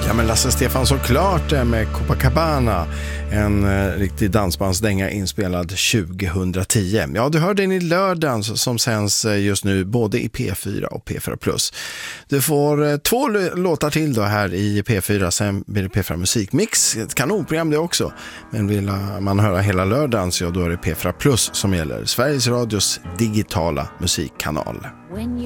Ja, men Lasse Stefan såklart med Copacabana, en riktig dansbandsdänga inspelad 2010. Ja, du hör den i lördagen som sänds just nu både i P4 och P4+. Du får 2 låtar till då här i P4, sen blir det P4 Musikmix, ett kanonprogram det också. Men vill man höra hela lördagen så då är det P4+ som gäller, Sveriges Radios digitala musikkanal.